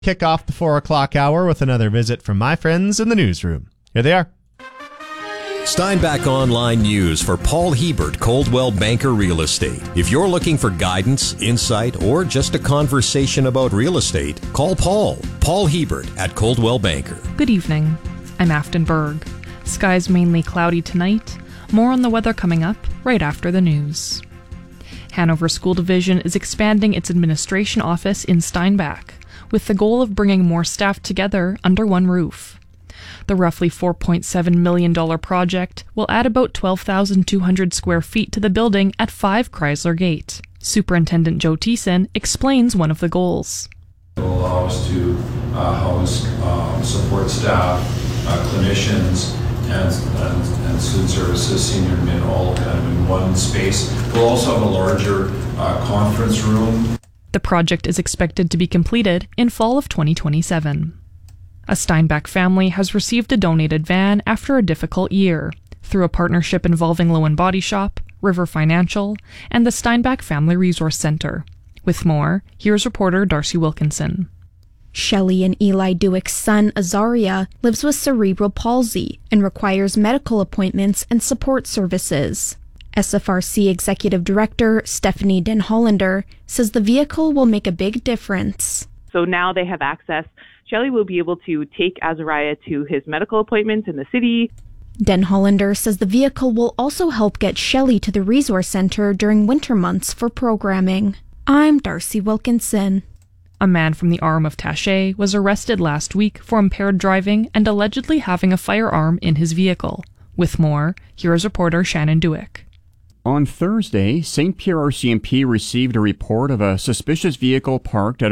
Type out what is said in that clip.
Kick off the 4 o'clock hour with another visit from my friends in the newsroom. Here they are. Steinbach Online News for Paul Hebert, Coldwell Banker Real Estate. If you're looking for guidance, insight, or just a conversation about real estate, call Paul Hebert at Coldwell Banker. Good evening. I'm Afton Berg. Skies mainly cloudy tonight. More on the weather coming up right after the news. Hanover School Division is expanding its administration office in Steinbach, with the goal of bringing more staff together under one roof. The roughly $4.7 million project will add about 12,200 square feet to the building at 5 Chrysler Gate. Superintendent Joe Thiessen explains one of the goals. It will allow us to house support staff, clinicians, and student services, senior and mid, all kind of in one space. We'll also have a larger conference room. The project is expected to be completed in fall of 2027. A Steinbach family has received a donated van after a difficult year through a partnership involving Low & Body Shop, River Financial, and the Steinbach Family Resource Center. With more, here's reporter Darcy Wilkinson. Shelley and Eli Dewick's son, Azaria, lives with cerebral palsy and requires medical appointments and support services. SFRC Executive Director Stephanie Den Hollander says the vehicle will make a big difference. So now they have access. Shelley will be able to take Azariah to his medical appointments in the city. Den Hollander says the vehicle will also help get Shelley to the resource center during winter months for programming. I'm Darcy Wilkinson. A man from the Arm of Taché was arrested last week for impaired driving and allegedly having a firearm in his vehicle. With more, here is reporter Shannon Dewick. On Thursday, St. Pierre RCMP received a report of a suspicious vehicle parked at